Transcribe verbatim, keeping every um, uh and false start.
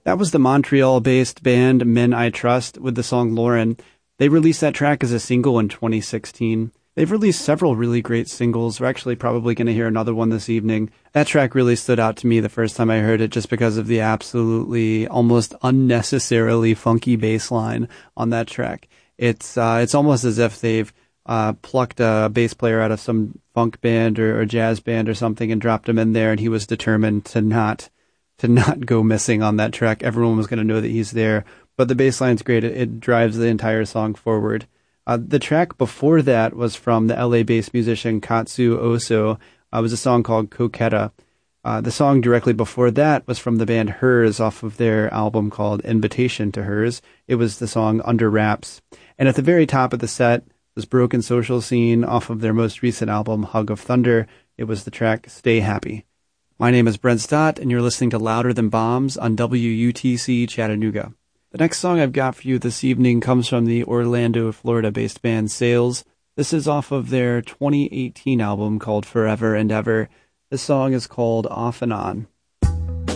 That was the Montreal-based band Men I Trust with the song Lauren. They released that track as a single in twenty sixteen. They've released several really great singles. We're actually probably going to hear another one this evening. That track really stood out to me the first time I heard it just because of the absolutely, almost unnecessarily funky bass line on that track. It's uh, it's almost as if they've uh, plucked a bass player out of some funk band or, or jazz band or something and dropped him in there, and he was determined to not to not go missing on that track. Everyone was going to know that he's there. But the bass line's great. It, it drives the entire song forward. Uh, the track before that was from the L A-based musician Katsu Oso. Uh, it was a song called Coquetta. Uh, the song directly before that was from the band Hers off of their album called Invitation to Hers. It was the song Under Wraps. And at the very top of the set was Broken Social Scene off of their most recent album, Hug of Thunder. It was the track Stay Happy. My name is Brent Stott, and you're listening to Louder Than Bombs on W U T C Chattanooga. The next song I've got for you this evening comes from the Orlando, Florida-based band Sales. This is off of their twenty eighteen album called Forever and Ever. This song is called Off and On.